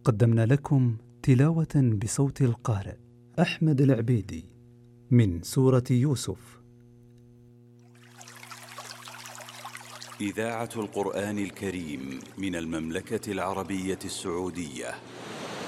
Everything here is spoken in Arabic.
قدمنا لكم تلاوة بصوت القارئ أحمد العبيدي من سورة يوسف. إذاعة القرآن الكريم من المملكة العربية السعودية.